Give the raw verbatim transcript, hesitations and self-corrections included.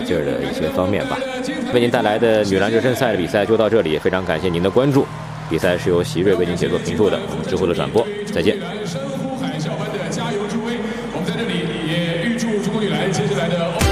劲儿的一些方面吧。为您带来的女篮热身赛的比赛就到这里，非常感谢您的关注。比赛是由席瑞为您解说评述的，我们之后的转播再见。 深呼海啸般的加油助威，我们在这里也预祝中国女篮接下来的。